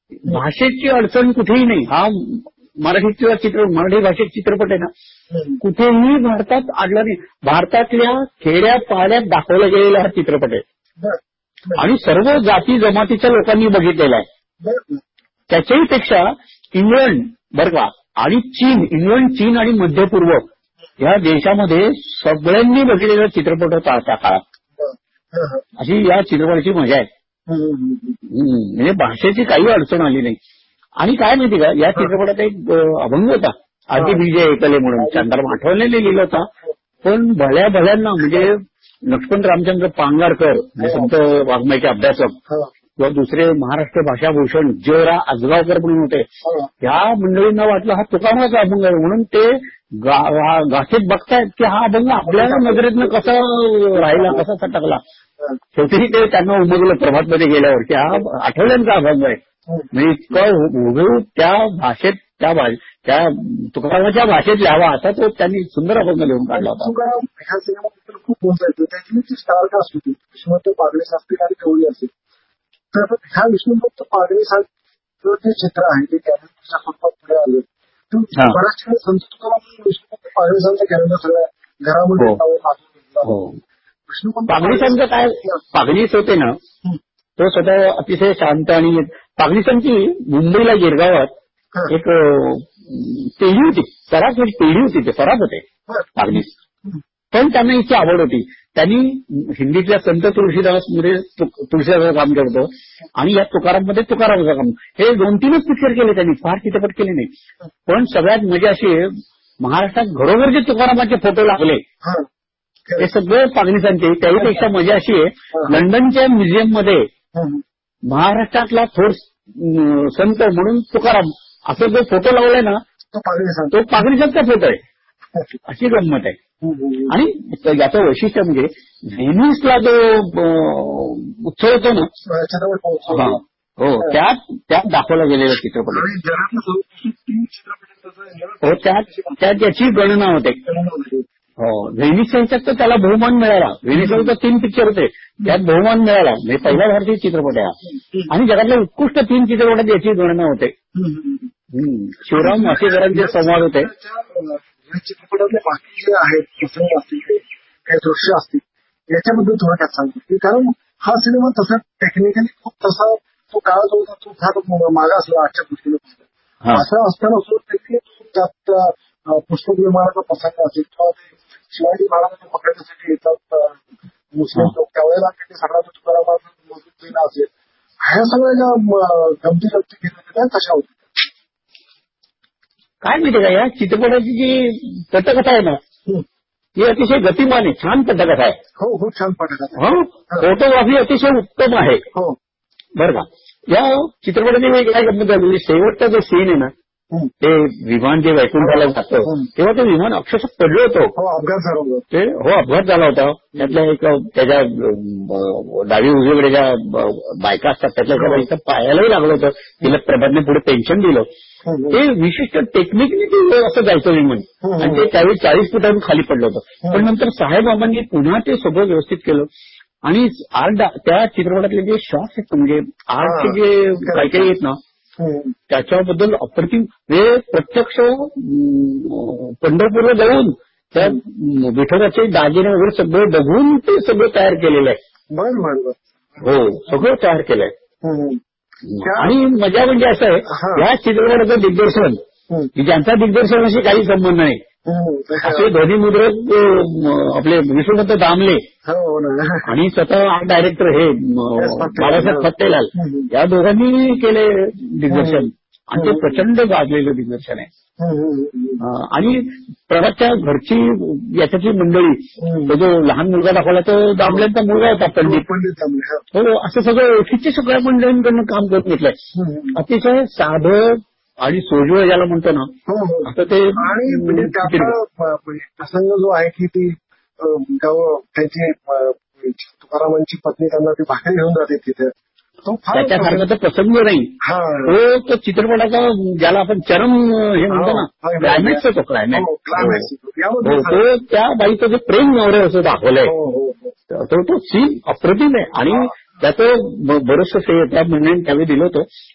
भाषेची अडचण कुठेही नाही. हा मराठी भाषेत चित्रपट आहे ना, कुठेही भारतात आढळला नाही. भारतातल्या खेड्या पाड्यात दाखवला गेलेला हा चित्रपट आहे आणि सर्व जाती जमातीच्या लोकांनी बघितलेला आहे. त्याच्याही पेक्षा इंग्लंड बरं का आणि इंग्लंड, चीन आणि मध्य पूर्व या देशामध्ये सगळ्यांनी बघितलेला चित्रपट होता त्या काळात. अशी या चित्रपटाची मजा आहे. म्हणजे भाषेची काही अडचण आली नाही. आणि काय माहिती का, या चित्रपटात एक अभंग होता, आधी विजय ऐकले म्हणून शांताराम आठवलेने लिहिला होता. पण भल्यांना म्हणजे लक्ष्मण रामचंद्र पांगारकर संत वाङ्मयाचे अभ्यासक किंवा दुसरे महाराष्ट्र भाषाभूषण जयरा आजगावकर म्हणून होते, या मंडळींना वाटलं हा तुकारामाचा अभंग आहे म्हणून ते गाठीत बघतायत की हा अभंग आपल्याला नजरेतनं कसा राहिला, कसा सटकला. शेवटी ते त्यांना उमगलं प्रभातमध्ये गेल्यावर की हा आठवल्यांचा अभंग आहे. म्हणजे इतकं त्या भाषेत त्या तुकारामाच्या भाषेत लिहावा असा तो त्यांनी सुंदर अभंग लिहून काढला होता. तुकाराम ह्या सिनेमाबद्दल खूप बोलता येतं. त्याची जी स्टारकास्ट होती, विष्णुदत्त पागळे असतील आणि गवळी असेल, तर ह्या विष्णुदत्त पागळे साहेब जे चित्र आहे ते कॅरेक्टरच्या स्वरूपात पुढे आले. बऱ्याच ठिकाणी संत तुकाराम विष्णुदत्त पागळे साहेबांच्या कॅरेक्टर सगळ्या घरामध्ये पागणीसांचं काय, पागणीस होते ना तो स्वतः अतिशय शांत आणि पागणीसांची मुंबईला गिरगावात एक पेढी होती, सराफ पेढी होती, ते सराफ होते पागणीस. पण त्यांना इतकी आवड होती. त्यांनी हिंदीतल्या संत तुळशीदास मध्ये तुळशीदासाचं काम करतो आणि या तुकाराममध्ये तुकारामाचं काम, हे 2-3च पिक्चर केले त्यांनी, फार चित्रपट केले नाही. पण सगळ्यात मजा अशी आहे, महाराष्ट्रात घरोघर जे तुकारामाचे फोटो लागले ते सगळे पागणीसांचे. त्याहीपेक्षा मजा अशी आहे, लंडनच्या म्युझियम मध्ये महाराष्ट्रातला थोर संत म्हणून तुकाराम असं जो फोटो लावलाय ना तो पागणीसांचा फोटो आहे. अशी गंमत आहे. आणि याचं वैशिष्ट्य म्हणजे व्हेनिसला जो उत्सव होतो ना, हो त्यात दाखवला गेलेला चित्रपट हो, त्यात याची गणना होते. हो, व्हेनिसच्या ह्याच्यात तर त्याला बहुमान मिळाला. व्हेनिसला तर 3 पिक्चर होते, त्यात बहुमान मिळाला. म्हणजे पहिला भारतीय चित्रपट आहे हा आणि जगातल्या उत्कृष्ट 3 चित्रपटात याची गणना होते. शिवराम वासेकरांचे संवाद होते. या चित्रपटातले बाकी जे आहेत प्रसंग असतील, काही दृश्य असतील, याच्याबद्दल थोडक्यात सांगतो. कारण हा सिनेमा तसा टेक्निकली खूप तसा तो काळ जो होता तो फार मागा असला आजच्या दृष्टीने. असं असताना सुद्धा त्यात पुष्पक विमानाचा प्रसंग असेल किंवा शिवाजी महाराजांना पकडण्यासाठी येतात मुस्लिम लोक, त्यावेळेला त्यांनी सगळा तुकारामाचा मजबूत केला असेल. ह्या सगळ्या ज्या गमती केल्या त्या कशा होत्या काय माहिती का, या चित्रपटाची जी पटकथा आहे ना ही अतिशय गतिमान आहे, छान पटकथा आहे. हो हो, छान पटकथा. हो, फोटोग्राफी अतिशय उत्तम आहे. हो बरं का. या चित्रपटाची काय गंमत झाली, शेवटचा जो सीन आहे ना, ते विमान जे वैकुंठाला जातं तेव्हा ते विमान अक्षरशः पडलं होतं. अपघात झाला होता ते. हो, अपघात झाला होता. त्यातल्या एक त्याच्या डावी उजवीकडे ज्या बायका असतात त्यातल्या एका पायालाही लागलं होतं. तिला प्रभातने पुढे पेन्शन दिलं. ते विशिष्ट टेक्निकली ते असं जायचं विमान आणि ते त्यावेळी 40 फुटावरून खाली पडलं होतं. पण नंतर साहेबाबांनी पुन्हा ते सगळं व्यवस्थित केलं आणि त्या चित्रपटातले जे शॉट्स आहेत म्हणजे आर्टचे जे काही काही आहेत ना त्याच्याबद्दल अप्रतिम. हे प्रत्यक्ष पंढरपूरला जाऊन त्या विठोबाचे दागिने वगैरे सगळं बघून ते सगळं तयार केलेलं आहे. बरोबर. हो, सगळं तयार केलंय. आणि मजा म्हणजे असं आहे, या चित्रपटाचं दिग्दर्शन ज्यांचा दिग्दर्शनाशी काही संबंध नाही असे ध्वनिमुद्रक आपले विष्णुदत्त दामले आणि स्वतः आर्ट डायरेक्टर हे बाळासाहेब फत्तेलाल या दोघांनी केले दिग्दर्शन आणि ते प्रचंड गाजलेलं दिग्दर्शन आहे. आणि प्रभातच्या घरची याच्याची मंडळी तो जो लहान मुलगा दाखवला तो दामल्यांचा मुलगा होता पंडित. हो, असं सगळं ओळखीचे सगळ्या मंडळींकडनं काम करून घेतलंय. अतिशय साधं आणि सोजवळ ज्याला म्हणतो ना असं ते. आणि प्रसंग जो आहे की ती त्यांची तुकारामांची पत्नी त्यांना ती भाकरी घेऊन जाते तिथे, त्याच्यासारखा तर प्रसंग नाही. तो चित्रपटाचा ज्याला आपण चरम हे म्हणतो ना क्लायमॅक्स होतो. क्लायमॅक्स तो त्या बाईचं जे प्रेम नवरे असं दाखवलंय तो सीन अप्रतिम आहे. आणि त्याचं बरंचसं श्रेय त्या मंडळीने त्यावेळी दिलं होतं.